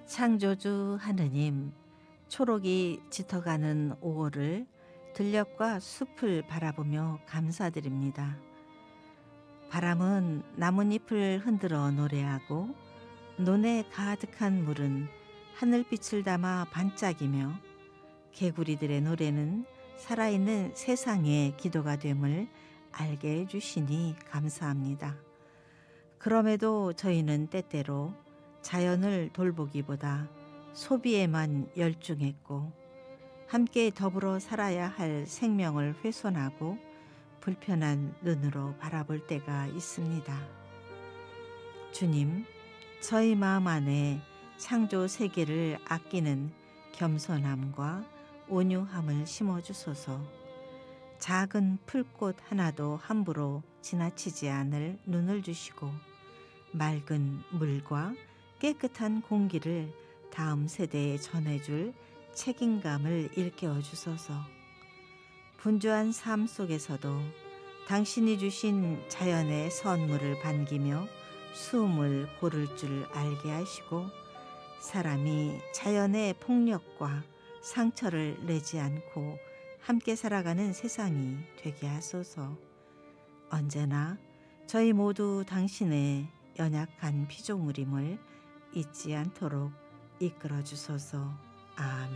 창조주 하느님, 초록이 짙어가는 5월을 들녘과 숲을 바라보며 감사드립니다. 바람은 나뭇잎을 흔들어 노래하고 논에 가득한 물은 하늘빛을 담아 반짝이며 개구리들의 노래는 살아있는 세상의 기도가 됨을 알게 해주시니 감사합니다. 그럼에도 저희는 때때로 자연을 돌보기보다 소비에만 열중했고 함께 더불어 살아야 할 생명을 훼손하고 불편한 눈으로 바라볼 때가 있습니다. 주님, 저희 마음 안에 창조 세계를 아끼는 겸손함과 온유함을 심어주소서. 작은 풀꽃 하나도 함부로 지나치지 않을 눈을 주시고 맑은 물과 깨끗한 공기를 다음 세대에 전해줄 책임감을 일깨워 주소서. 분주한 삶 속에서도 당신이 주신 자연의 선물을 반기며 수음을 고를 줄 알게 하시고 사람이 자연의 폭력과 상처를 내지 않고 함께 살아가는 세상이 되게 하소서. 언제나 저희 모두 당신의 연약한 피조물임을 잊지 않도록 이끌어 주소서. 아멘.